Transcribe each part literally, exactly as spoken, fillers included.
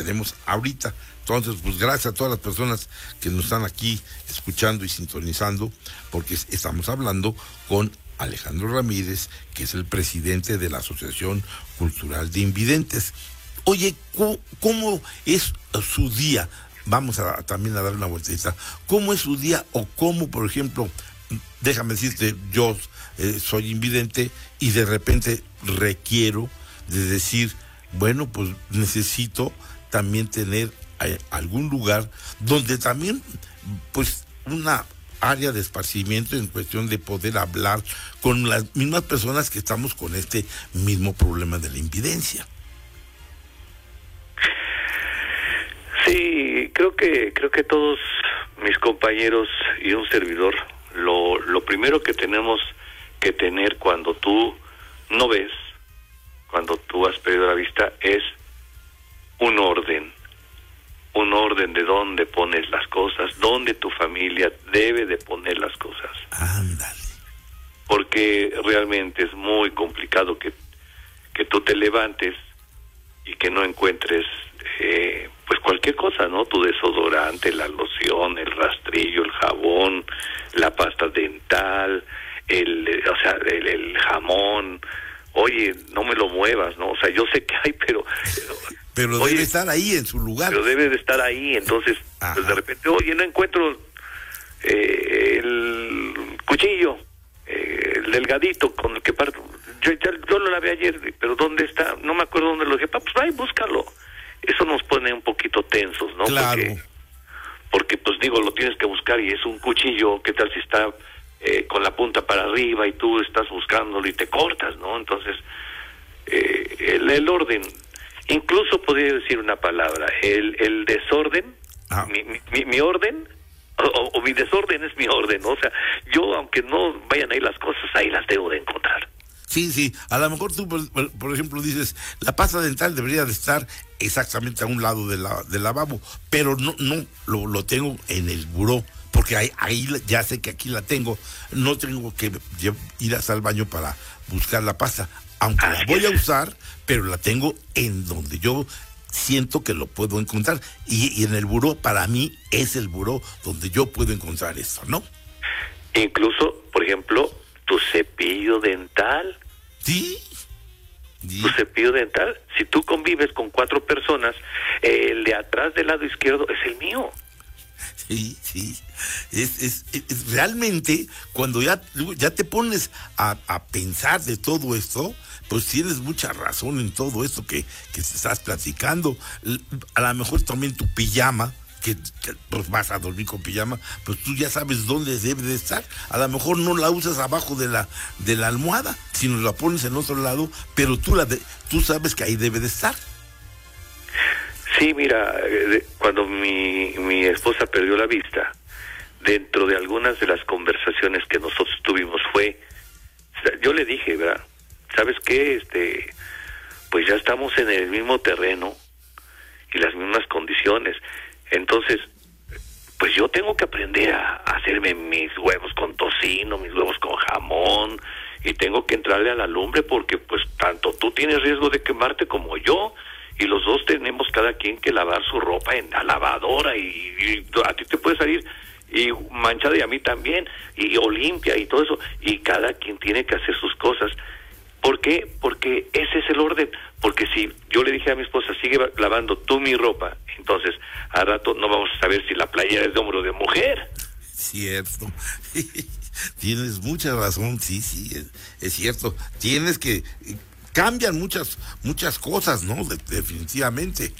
tenemos ahorita. Entonces, pues gracias a todas las personas que nos están aquí escuchando y sintonizando, porque estamos hablando con Alejandro Ramírez, que es el presidente de la Asociación Cultural de Invidentes. Oye, ¿cómo, cómo es su día? Vamos a también a dar una vueltita. ¿Cómo es su día o cómo, por ejemplo, déjame decirte, yo eh, soy invidente y de repente requiero de decir, bueno, pues necesito también tener eh, algún lugar donde también, pues, una área de esparcimiento en cuestión de poder hablar con las mismas personas que estamos con este mismo problema de la invidencia. Sí, creo que creo que todos mis compañeros y un servidor, lo, lo primero que tenemos que tener cuando tú no ves, cuando tú has perdido la vista, es un orden. Un orden de dónde pones las cosas, dónde tu familia debe de poner las cosas. Ándale. Porque realmente es muy complicado que, que tú te levantes y que no encuentres eh, pues cualquier cosa, ¿no? Tu desodorante, la loción, el rastrillo, el jabón, la pasta dental, el, o sea, el, el jamón. Oye, no me lo muevas, ¿no? O sea, yo sé que hay, pero... Pero oye, debe estar ahí en su lugar. Pero debe de estar ahí, entonces, pues de repente, oye, no encuentro eh, el cuchillo, eh, el delgadito con el que parto. Yo, ya, yo lo lavé ayer, pero ¿dónde está? No me acuerdo dónde lo dejé. Pues va y búscalo. Eso nos pone un poquito tensos, ¿no? Claro. Porque, porque, pues digo, lo tienes que buscar y es un cuchillo. ¿Qué tal si está eh, con la punta para arriba y tú estás buscándolo y te cortas, ¿no? Entonces, eh, el, el orden... Incluso podría decir una palabra, el, el desorden, ah. mi, mi, mi orden, o, o mi desorden es mi orden, ¿no? O sea, yo aunque no vayan ahí las cosas, ahí las debo de encontrar. Sí, sí, a lo mejor tú, por, por ejemplo, dices, la pasta dental debería de estar exactamente a un lado de la, del lavabo, pero no, no, lo, lo tengo en el buró, porque ahí, ahí ya sé que aquí la tengo, no tengo que ir hasta el baño para buscar la pasta. Aunque la voy a usar, pero la tengo en donde yo siento que lo puedo encontrar. Y, y en el buró, para mí, es el buró donde yo puedo encontrar esto, ¿no? Incluso, por ejemplo, tu cepillo dental. ¿Sí? ¿Sí? Tu cepillo dental, si tú convives con cuatro personas, el de atrás del lado izquierdo es el mío. Sí, sí. Es, es, es realmente cuando ya, ya te pones a, a pensar de todo esto, pues tienes mucha razón en todo esto que, que estás platicando. A lo mejor también tu pijama, que, que pues vas a dormir con pijama, pues tú ya sabes dónde debe de estar. A lo mejor no la usas abajo de la de la almohada, sino la pones en otro lado, pero tú la de, tú sabes que ahí debe de estar. Sí, mira, cuando mi, mi esposa perdió la vista, dentro de algunas de las conversaciones que nosotros tuvimos fue, yo le dije, ¿verdad? ¿Sabes qué? Este, pues ya estamos en el mismo terreno y las mismas condiciones. Entonces, pues yo tengo que aprender a, a hacerme mis huevos con tocino, mis huevos con jamón, y tengo que entrarle a la lumbre porque pues tanto tú tienes riesgo de quemarte como yo. Y los dos tenemos cada quien que lavar su ropa en la lavadora y, y a ti te puede salir y manchada y a mí también, y o limpia y todo eso, y cada quien tiene que hacer sus cosas. ¿Por qué? Porque ese es el orden. Porque si yo le dije a mi esposa, sigue lavando tú mi ropa, entonces al rato no vamos a saber si la playera es de hombre o de mujer. Cierto. Tienes mucha razón, sí, sí, es, es cierto. Tienes que... Cambian muchas muchas cosas, ¿no? De, definitivamente.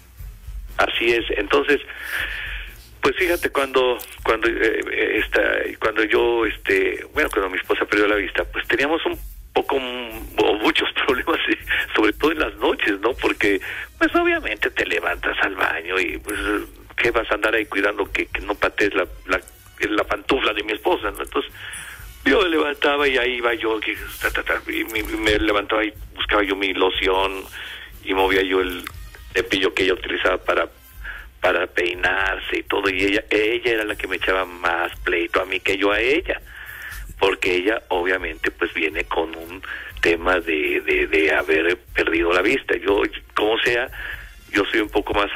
Así es. Entonces, pues fíjate, cuando cuando eh, esta, cuando yo, este, bueno, cuando mi esposa perdió la vista, pues teníamos un poco o muchos problemas, sobre todo en las noches, ¿no? Porque, pues obviamente te levantas al baño y, pues, ¿qué vas a andar ahí cuidando que, que no patees la, la, la pantufla de mi esposa, ¿no? Entonces, yo me levantaba y ahí iba yo, que, ta, ta, ta, y me, me levantaba y buscaba yo mi loción y movía yo el cepillo que ella utilizaba para para peinarse y todo, y ella ella era la que me echaba más pleito a mí que yo a ella, porque ella obviamente pues viene con un tema de, de, de haber perdido la vista. Yo, como sea, yo soy un poco más